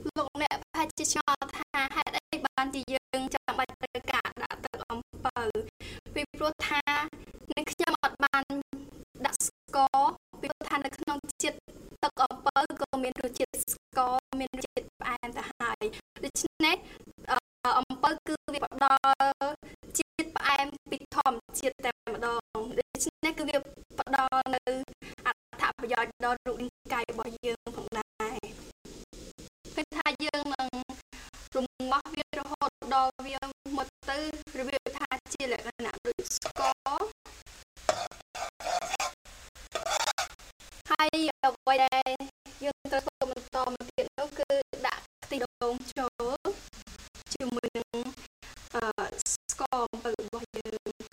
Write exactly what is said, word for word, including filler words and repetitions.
លោកអ្នកប្រហែលជាឆ្ងល់ថាហេតុអីបានជាយើងចាំបាច់ត្រូវការដាក់ទឹកអំពៅពីព្រោះថានឹងខ្ញុំអត់បានដាក់ស្ករពីព្រោះថានៅក្នុងជាតិទឹកអំពៅក៏មានរសជាតិស្ករមានរសជាតិផ្អែមទៅហើយដូច្នេះអំពៅគឺវាផ្ដល់ជាតិផ្អែមពីធម្មជាតិតែម្ដងដូច្នេះគឺវាផ្ដល់នៅអត្ថប្រយោជន៍ដល់រូបរាងកាយរបស់យើងផងដែរគឺថាយើងនឹងរំងាស់វារហូតដល់វាមកទៅរបៀបថាជាលក្ខណៈដូចស្ករហើយអ្វីដែលយើងត្រូវ